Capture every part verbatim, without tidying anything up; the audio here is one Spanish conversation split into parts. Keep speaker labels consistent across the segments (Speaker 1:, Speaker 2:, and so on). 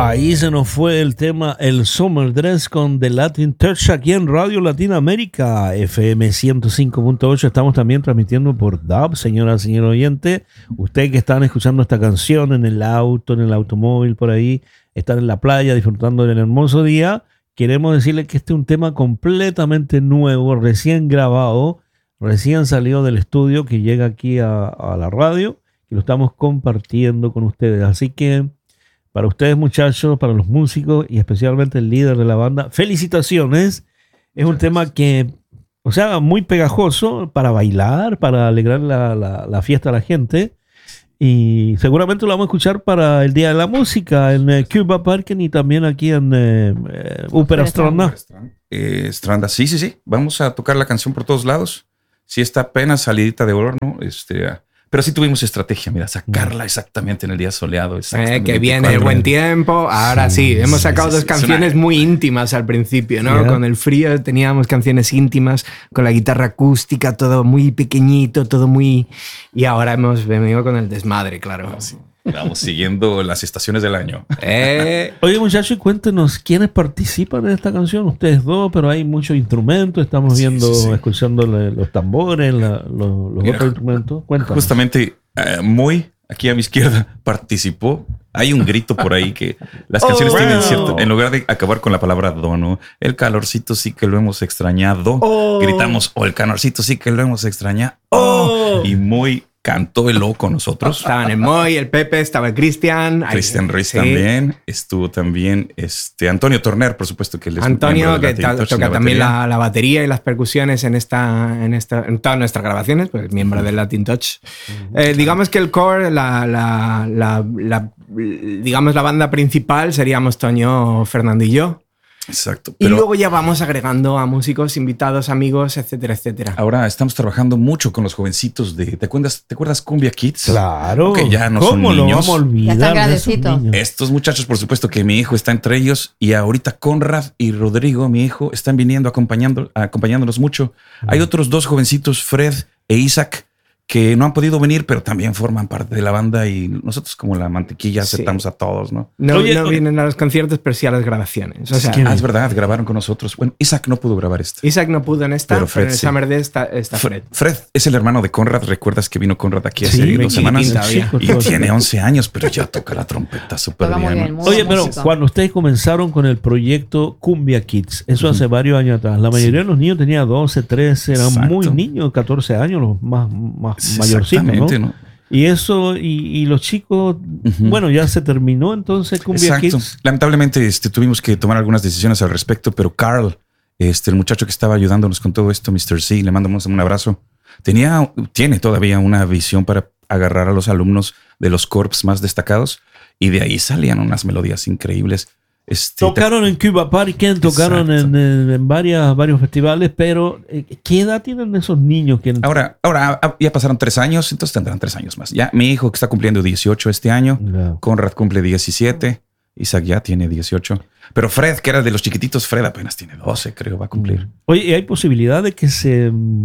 Speaker 1: Ahí se nos fue el tema El Summer Dress con The Latin Touch aquí en Radio Latinoamérica, F M ciento cinco punto ocho. Estamos también transmitiendo por D A B, señora, señor oyente. Ustedes que están escuchando esta canción en el auto, en el automóvil, por ahí, están en la playa disfrutando del hermoso día. Queremos decirles que este es un tema completamente nuevo, recién grabado, recién salido del estudio, que llega aquí a, a la radio y lo estamos compartiendo con ustedes. Así que para ustedes, muchachos, para los músicos y especialmente el líder de la banda, felicitaciones. Es un tema que, o sea, muy pegajoso para bailar, para alegrar la, la, la fiesta a la gente. Y seguramente lo vamos a escuchar para el Día de la Música en eh, Cuba Parken y también aquí en eh, eh, Ópera Stranda.
Speaker 2: Eh, Stranda, sí, sí, sí. Vamos a tocar la canción por todos lados. Sí está apenas salidita de horno. Este... Pero sí tuvimos estrategia, mira, sacarla exactamente en el día soleado.
Speaker 3: Eh, que viene el buen tiempo. Ahora sí, sí hemos sacado sí, dos sí, canciones una... muy íntimas al principio, ¿no? Yeah. Con el frío teníamos canciones íntimas, con la guitarra acústica, todo muy pequeñito, todo muy... Y ahora hemos venido con el desmadre, claro.
Speaker 2: Sí. Vamos siguiendo las estaciones del año.
Speaker 1: Eh. Oye, muchachos, cuéntenos quiénes participan en esta canción. Ustedes dos, pero hay muchos instrumentos. Estamos sí, viendo, sí, sí. escuchando los tambores, la, los, los Mira, otros instrumentos. Cuéntanos.
Speaker 2: Justamente, uh, Muy, aquí a mi izquierda, participó. Hay un grito por ahí que las canciones oh, tienen wow. cierto... En lugar de acabar con la palabra dono, el calorcito sí que lo hemos extrañado. Oh. Gritamos, o oh, el calorcito sí que lo hemos extrañado. Oh. Y Muy... cantó el O con nosotros.
Speaker 3: Estaban el Moy, el Pepe, estaba el Cristian.
Speaker 2: Cristian Ruiz sí. también. Estuvo también este Antonio Torner, por supuesto. Que él es
Speaker 3: Antonio, que ta- toca la también la, la batería y las percusiones en esta, en esta, en todas nuestras grabaciones, pues miembro del Latin Touch. Uh-huh. Eh, digamos que el core, la, la, la, la, digamos la banda principal seríamos Toño, Fernando y yo.
Speaker 2: Exacto.
Speaker 3: Pero y luego ya vamos agregando a músicos, invitados, amigos, etcétera, etcétera.
Speaker 2: Ahora estamos trabajando mucho con los jovencitos de... ¿Te acuerdas, ¿te acuerdas Cumbia Kids?
Speaker 1: Claro.
Speaker 2: Que ya no son niños. ¿Cómo lo vamos a
Speaker 1: olvidar?
Speaker 4: Ya están grandecitos.
Speaker 2: Estos muchachos, por supuesto que mi hijo está entre ellos y ahorita Conrad y Rodrigo, mi hijo, están viniendo acompañando, acompañándonos mucho. Mm. Hay otros dos jovencitos, Fred e Isaac, que no han podido venir, pero también forman parte de la banda y nosotros como la mantequilla aceptamos sí. a todos, ¿no?
Speaker 3: No, Oye, no vienen a los conciertos, pero sí a las grabaciones. O sea,
Speaker 2: es, que, ah, es verdad, grabaron con nosotros. Bueno, Isaac no pudo grabar esta.
Speaker 3: Isaac no pudo en esta, pero, Fred, pero en el sí. Summer Day está, está Fred.
Speaker 2: Fred es el hermano de Conrad. ¿Recuerdas que vino Conrad aquí hace sí, dos semanas? Sí, y tiene once años, pero ya toca la trompeta súper bien. bien
Speaker 1: ¿no? Oye, pero música. Cuando ustedes comenzaron con el proyecto Cumbia Kids, eso hace uh-huh. varios años atrás, la mayoría sí. de los niños tenían doce, trece, eran Exacto. muy niños, catorce años, los más, más sí, mayorcitos. ¿no? ¿no? Y eso, y, y los chicos, uh-huh. bueno, ya se terminó entonces Cumbia
Speaker 2: Exacto.
Speaker 1: Kids.
Speaker 2: Lamentablemente este, tuvimos que tomar algunas decisiones al respecto, pero Carl, este, el muchacho que estaba ayudándonos con todo esto, mister C, le mandamos un abrazo. Tenía, tiene todavía una visión para agarrar a los alumnos de los corps más destacados y de ahí salían unas melodías increíbles. Este,
Speaker 1: tocaron te... en Cuba Parken, tocaron en, en, en varias, varios festivales, pero ¿qué edad tienen esos niños? Que...
Speaker 2: Ahora, ahora ya pasaron tres años, entonces tendrán tres años más. Ya mi hijo que está cumpliendo dieciocho este año, no. Conrad cumple diecisiete, Isaac ya tiene dieciocho. Pero Fred, que era de los chiquititos, Fred apenas tiene doce, creo, va a cumplir.
Speaker 1: Oye, ¿y hay posibilidad de que se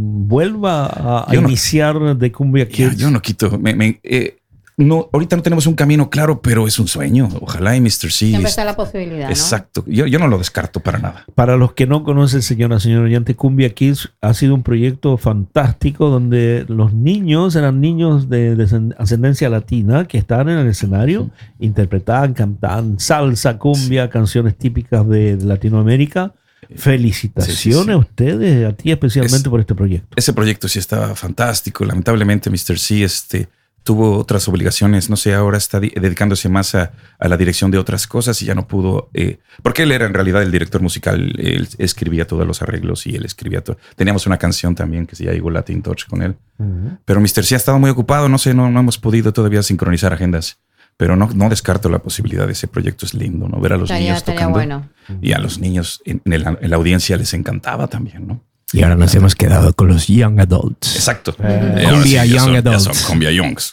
Speaker 1: vuelva a, a iniciar no, de Cumbia Kids?
Speaker 2: Ya, yo no quito... Me, me, eh, No, ahorita no tenemos un camino claro, pero es un sueño. Ojalá y mister C.
Speaker 4: Siempre está la posibilidad, ¿no?
Speaker 2: Exacto. Yo, yo no lo descarto para nada.
Speaker 1: Para los que no conocen, señora, señor oyente, Cumbia Kids ha sido un proyecto fantástico donde los niños eran niños de, de ascendencia latina que estaban en el escenario, sí. interpretaban, cantaban salsa, cumbia, sí. canciones típicas de, de Latinoamérica. Felicitaciones sí, sí, sí. a ustedes, a ti especialmente es, por este proyecto.
Speaker 2: Ese proyecto sí estaba fantástico. Lamentablemente, mister C, este... tuvo otras obligaciones, no sé, ahora está di- dedicándose más a, a la dirección de otras cosas y ya no pudo, eh, porque él era en realidad el director musical, él escribía todos los arreglos y él escribía todo. Teníamos una canción también que se llama Latin Touch con él, uh-huh. pero mister C ha estado muy ocupado, no sé, no, no hemos podido todavía sincronizar agendas, pero no, no descarto la posibilidad de ese proyecto, es lindo, ¿no? Ver a los estaría, niños tocando bueno. y a los niños en, en, el, en la audiencia les encantaba también, ¿no?
Speaker 3: Y ahora nos hemos quedado con los Young Adults.
Speaker 2: Exacto.
Speaker 3: Eh, cumbia sí, Young son, Adults.
Speaker 2: Ya son Cumbia Youngs.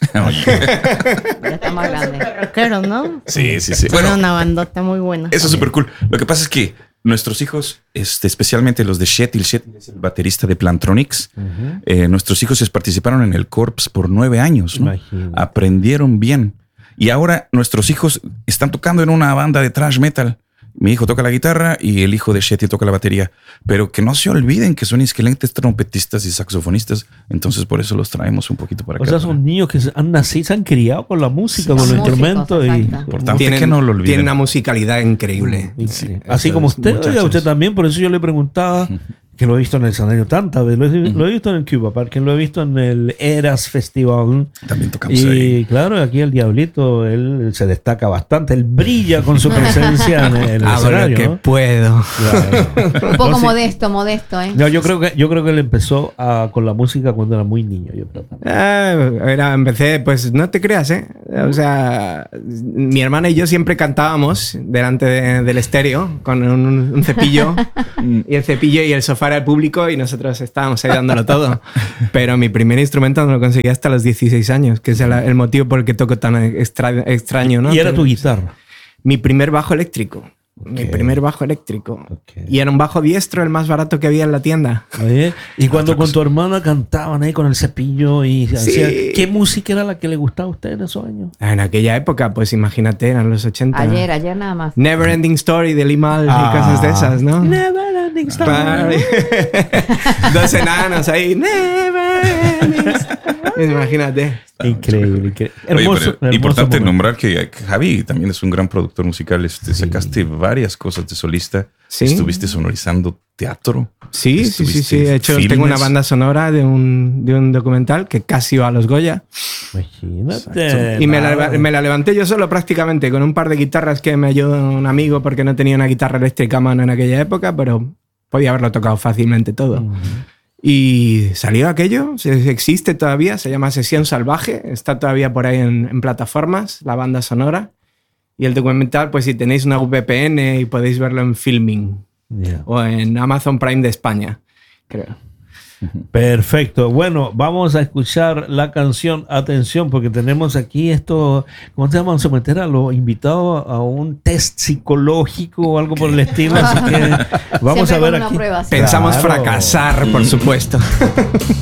Speaker 4: Ya está más grande. Rockeros, ¿no?
Speaker 2: Sí, sí, sí.
Speaker 4: Bueno, una bandota muy buena.
Speaker 2: Eso es súper cool. Lo que pasa es que nuestros hijos, este, especialmente los de Shetil, Shetil es el baterista de Plantronics, uh-huh. eh, nuestros hijos participaron en el Corps por nueve años, ¿no? Aprendieron bien. Y ahora nuestros hijos están tocando en una banda de thrash metal. Mi hijo toca la guitarra y el hijo de Shetty toca la batería. Pero que no se olviden que son excelentes trompetistas y saxofonistas. Entonces por eso los traemos un poquito para acá.
Speaker 1: O sea, son niños que han nacido, se han criado con la música, sí, con los instrumentos. Y
Speaker 2: importante
Speaker 3: tienen,
Speaker 2: que no lo olviden.
Speaker 3: Tienen una musicalidad increíble.
Speaker 1: Sí, así como usted, oiga, usted también. Por eso yo le preguntaba, que lo he visto en el escenario tantas veces. Lo he, uh-huh. lo he visto en el Cuba Park, lo he visto en el Eras Festival.
Speaker 2: También tocamos
Speaker 1: y,
Speaker 2: ahí.
Speaker 1: Y claro, aquí el Diablito, él se destaca bastante. Él brilla con su presencia en el
Speaker 3: Hago
Speaker 1: escenario.
Speaker 3: Lo que
Speaker 1: ¿no?
Speaker 3: puedo.
Speaker 1: Claro.
Speaker 4: Un poco
Speaker 1: no, sí.
Speaker 4: modesto, modesto, ¿eh?
Speaker 1: No, yo creo que yo creo que él empezó a, con la música cuando era muy niño, yo creo.
Speaker 3: Eh, era, empecé, pues no te creas, ¿eh? O sea, mi hermana y yo siempre cantábamos delante de, del estéreo con un, un cepillo y el cepillo y el sofá era el público y nosotros estábamos ahí dándolo todo. Pero mi primer instrumento no lo conseguí hasta los dieciséis años, que es el, el motivo por el que toco tan extra, extraño, ¿no?
Speaker 1: ¿Y era
Speaker 3: Pero,
Speaker 1: tu guitarra?
Speaker 3: Mi primer bajo eléctrico. Okay. Mi primer bajo eléctrico. Okay. Y era un bajo diestro, el más barato que había en la tienda.
Speaker 1: Oye, y cuando con tu hermana cantaban ahí con el cepillo y sí. hacían, ¿qué música era la que le gustaba a usted en esos años?
Speaker 3: En aquella época, pues imagínate, eran los ochenta.
Speaker 4: Ayer, ayer nada más.
Speaker 3: Never Ending Story de Limal ah. y cosas de esas, ¿no?
Speaker 1: Never Ending Story.
Speaker 3: Dos enanos ahí. Never Ending Story. Imagínate.
Speaker 1: Increíble, increíble.
Speaker 2: Hermoso, Oye,
Speaker 1: hermoso
Speaker 2: importante
Speaker 1: momento.
Speaker 2: nombrar que Javi también es un gran productor musical. Este, sí. Sacaste varias cosas de solista. ¿Sí? Estuviste sonorizando teatro.
Speaker 3: Sí, sí, sí, sí. De hecho, filmes. Tengo una banda sonora de un, de un documental que casi va a los Goya.
Speaker 1: Imagínate.
Speaker 3: Y me la, me la levanté yo solo prácticamente con un par de guitarras que me ayudó un amigo porque no tenía una guitarra eléctrica a mano en aquella época, pero podía haberlo tocado fácilmente todo. Uh-huh. Y salió aquello, existe todavía, se llama Sesión Salvaje, está todavía por ahí en, en plataformas, la banda sonora. Y el documental, pues si tenéis una V P N y podéis verlo en Filming yeah. o en Amazon Prime de España, creo.
Speaker 1: Perfecto. Bueno, vamos a escuchar la canción. Atención, porque tenemos aquí esto, ¿cómo te vamos a someter a los invitados a un test psicológico o algo por el estilo? Así que vamos
Speaker 4: Siempre
Speaker 1: a ver aquí.
Speaker 4: Prueba,
Speaker 3: Pensamos claro. fracasar, por supuesto.